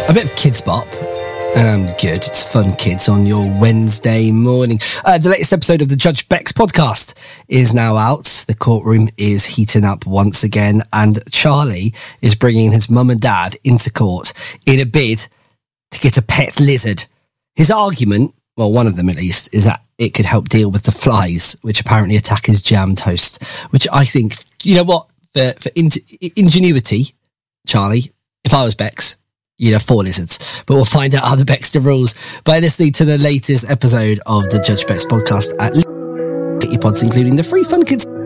A bit of Kids Bop. Good. It's fun, kids, on your Wednesday morning. The latest episode of the Judge Bex podcast is now out. The courtroom is heating up once again, and Charlie is bringing his mum and dad into court in a bid to get a pet lizard. His argument, well, one of them at least, is that it could help deal with the flies, which apparently attack his jam toast, which I think, you know what, for ingenuity, Charlie, if I was Bex, you'd have 4 lizards. But we'll find out other Bexter rules by listening to the latest episode of the Judge Bex podcast at your pods, including the free Fun Kids